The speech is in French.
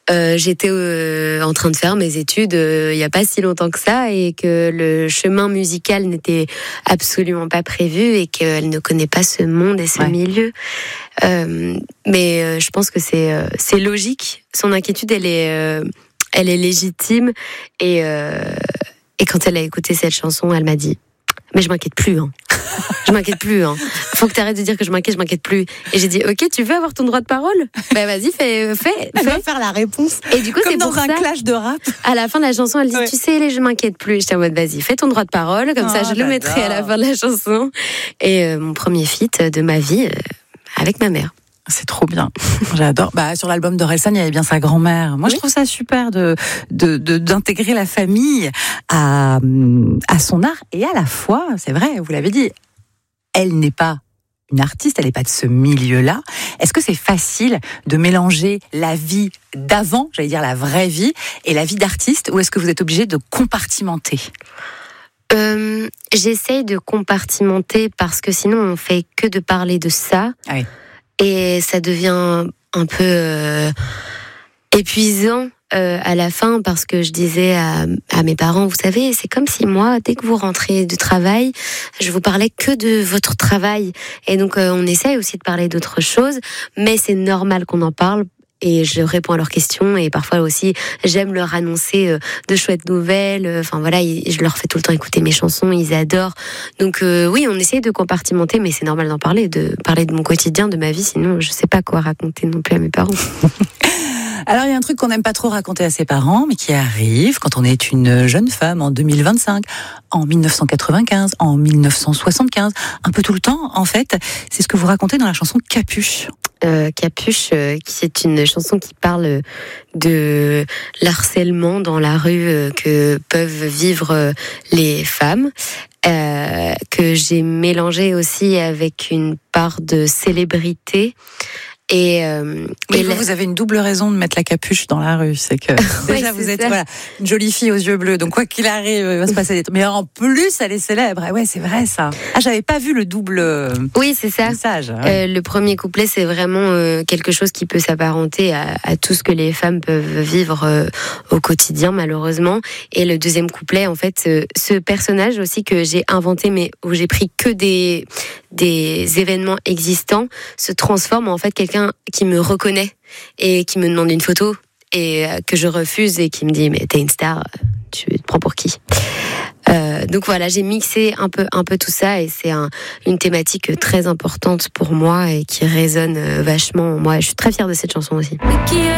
j'étais en train de faire mes études il y a pas si longtemps que ça et que le chemin musical n'était absolument pas prévu et qu'elle ne connaît pas ce monde et ce milieu. Mais je pense que c'est logique. Son inquiétude, elle est légitime et quand elle a écouté cette chanson, elle m'a dit mais je m'inquiète plus. Je m'inquiète plus. Faut que t'arrêtes de dire que je m'inquiète plus. Et j'ai dit, ok, tu veux avoir ton droit de parole ? Ben vas-y, fais. Elle va faire la réponse. Et du coup, comme c'est dans pour un ça, clash de rap. À la fin de la chanson, elle dit, tu sais, je m'inquiète plus. J'étais en mode, vas-y, fais ton droit de parole, comme ça, je le mettrai à la fin de la chanson. Et mon premier feat de ma vie avec ma mère. C'est trop bien, j'adore. Sur l'album d'Orelsan, il y avait bien sa grand-mère. Moi, je trouve ça super d'intégrer la famille à son art et à la fois, c'est vrai, vous l'avez dit, elle n'est pas une artiste, elle n'est pas de ce milieu-là. Est-ce que c'est facile de mélanger la vie d'avant, j'allais dire la vraie vie, et la vie d'artiste, ou est-ce que vous êtes obligé de compartimenter ? J'essaye de compartimenter parce que sinon on fait que de parler de ça. Ah oui. Et ça devient un peu épuisant à la fin parce que je disais à mes parents, vous savez, c'est comme si moi, dès que vous rentrez du travail, je vous parlais que de votre travail. Et donc on essaye aussi de parler d'autres choses, mais c'est normal qu'on en parle. Et je réponds à leurs questions et parfois aussi j'aime leur annoncer de chouettes nouvelles. Enfin voilà, je leur fais tout le temps écouter mes chansons, ils adorent. Donc oui, on essaye de compartimenter, mais c'est normal d'en parler, de mon quotidien, de ma vie. Sinon, je sais pas quoi raconter non plus à mes parents. Alors, il y a un truc qu'on n'aime pas trop raconter à ses parents, mais qui arrive quand on est une jeune femme en 2025, en 1995, en 1975, un peu tout le temps, en fait. C'est ce que vous racontez dans la chanson Capuche. Capuche, qui est une chanson qui parle de l'harcèlement dans la rue que peuvent vivre les femmes, que j'ai mélangé aussi avec une part de célébrité. Et vous avez une double raison de mettre la capuche dans la rue, c'est que déjà vous êtes une jolie fille aux yeux bleus, donc quoi qu'il arrive, il va se passer des trucs. Mais en plus, elle est célèbre. Ouais, c'est vrai ça. Ah, j'avais pas vu le double. Oui, c'est ça. Message. Ouais. Le premier couplet, c'est vraiment quelque chose qui peut s'apparenter à tout ce que les femmes peuvent vivre au quotidien, malheureusement. Et le deuxième couplet, en fait, ce personnage aussi que j'ai inventé, mais où j'ai pris que des événements existants, se transforme en fait quelqu'un qui me reconnaît et qui me demande une photo et que je refuse et qui me dit mais t'es une star, tu te prends pour qui ? Donc voilà, j'ai mixé un peu tout ça et c'est une thématique très importante pour moi et qui résonne vachement en moi. Je suis très fière de cette chanson aussi.